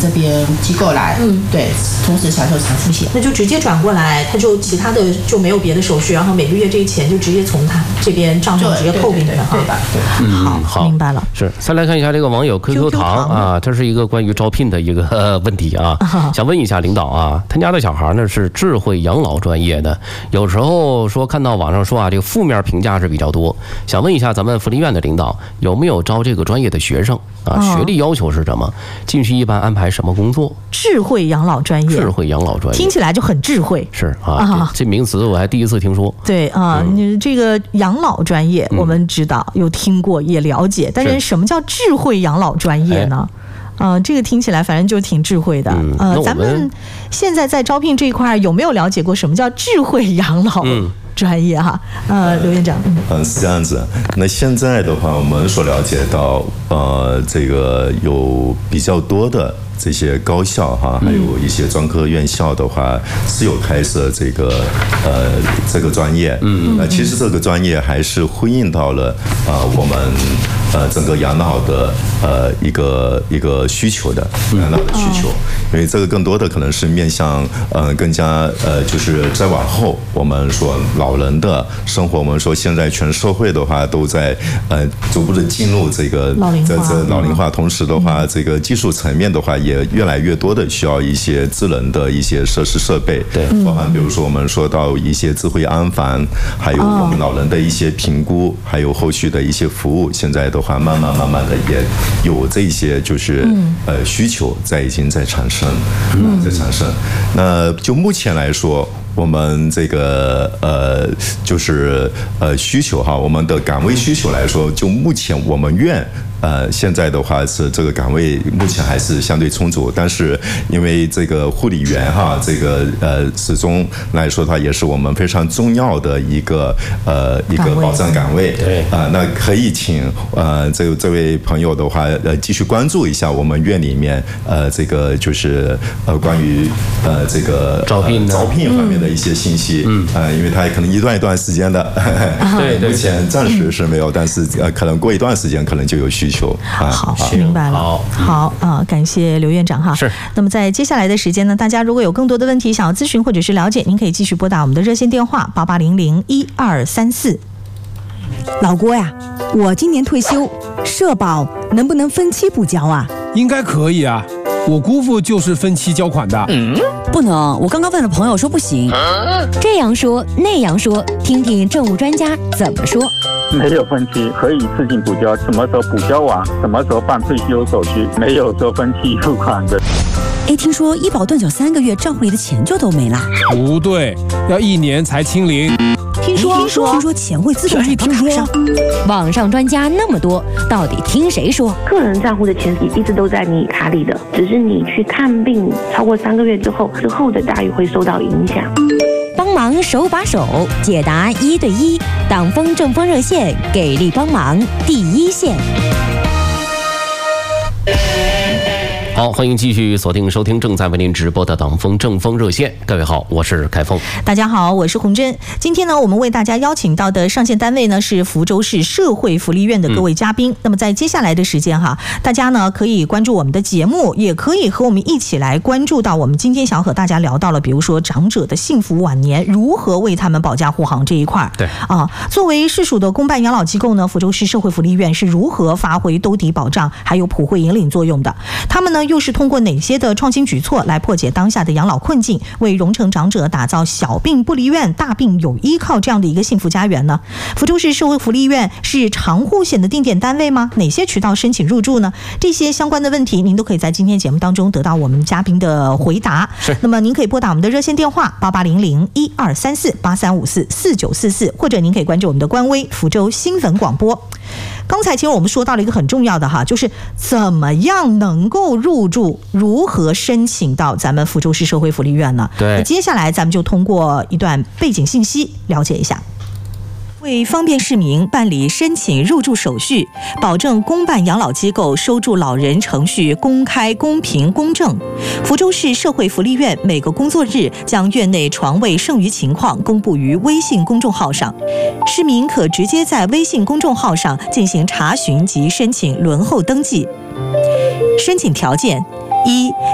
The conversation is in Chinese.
这边机构来，对，同时享受长期险。 那就直接转过来，他就其他的就没有别的手续，然后每个月这个钱就直接从他这边账上直接扣给你们哈。 对的， 好，明白了。 是，再来看一下这个网友 QQ 糖啊，这是一个关于招聘的一个问题啊，想问一下领导啊，他家的小孩呢是智慧养老专业的，有时候说看到网上说啊，这个负面评价是比较多，想问一下咱们福利院的领导有没有招这个专业的学生啊？学历要求是什么？进去一般安排什么工作？ 智慧养老专业， 智慧养老专业听起来就很智慧。 是啊，这名词我还第一次听说。 对啊，你这个养老专业我们知道，有听过也了解，但是什么叫智慧养老专业呢？这个听起来反正就挺智慧的。咱们现在在招聘这一块有没有了解过什么叫智慧养老专业哈？刘院长。 是这样子。那现在的话，我们所了解到，这个有比较多的这些高校哈，还有一些专科院校的话，是有开设这个专业。其实这个专业还是呼应到了我们整个养老的一个需求的养老的需求，因为这个更多的可能是面向更加就是再往后我们说老人的生活，我们说现在全社会的话都在逐步的进入这个老龄化，同时的话这个技术层面的话也越来越多的需要一些智能的一些设施设备，对，包含比如说我们说到一些智慧安防，还有我们老人的一些评估，还有后续的一些服务，现在的话慢慢的也有这些就是需求已经在产生，那就目前来说，我们这个就是需求哈，我们的岗位需求来说，就目前我们院现在的话是这个岗位目前还是相对充足，但是因为这个护理员哈，这个始终来说的话也是我们非常重要的一个保障岗位，对那可以请这位朋友的话继续关注一下我们院里面这个就是关于这个招聘方面的一些信息，因为它可能一段时间的，对，目前暂时是没有，但是可能过一段时间可能就有需求。 好，明白了。好感谢刘院长哈。是。那么在接下来的时间呢，大家如果有更多的问题想要咨询或者是了解，您可以继续拨打我们的热线电话88001234。 老郭呀，我今年退休，社保能不能分期补交啊？ 应该可以啊。我姑父就是分期交款的。 不能，我刚刚问了朋友说不行。 这样说那样说，听听政务专家怎么说。 没有分期，可以自行补交，什么时候补交完，什么时候办退休手续，没有说分期付款的。 听说医保断缴3个月，账户里的钱就都没了。 不对，要1年才清零。 听说钱会自动转到卡上。 网上专家那么多，到底听谁说？ 个人账户的钱一直都在你卡里的，只是你去看病超过3个月之后的待遇会受到影响。 帮忙手把手解答1对1，党风政风热线给力帮忙第一线。 好，欢迎继续锁定收听正在为您直播的党风政风热线。各位好，我是凯峰。 大家好，我是洪珍。今天呢，我们为大家邀请到的上线单位呢是福州市社会福利院的各位嘉宾。那么在接下来的时间哈，大家呢可以关注我们的节目，也可以和我们一起来关注到我们今天想和大家聊到了，比如说长者的幸福晚年，如何为他们保驾护航这一块。对作为市属的公办养老机构呢，福州市社会福利院是如何发挥兜底保障还有普惠引领作用的？他们呢又是通过哪些的创新举措来破解当下的养老困境，为荣成长者打造小病不离院，大病有依靠这样的一个幸福家园呢？福州市社会福利院是长护险的定点单位吗？哪些渠道申请入住呢？这些相关的问题您都可以在今天节目当中得到我们嘉宾的回答。那么您可以拨打我们的热线电话8800123483544944，或者您可以关注我们的官微福州新闻广播。刚才其实我们说到了一个很重要的哈，就是怎么样能够入住，如何申请到咱们福州市社会福利院呢？对，接下来咱们就通过一段背景信息了解一下。为方便市民办理申请入住手续，保证公办养老机构收住老人程序公开、公平、公正，福州市社会福利院每个工作日将院内床位剩余情况公布于微信公众号上，市民可直接在微信公众号上进行查询及申请轮候登记。申请条件：1.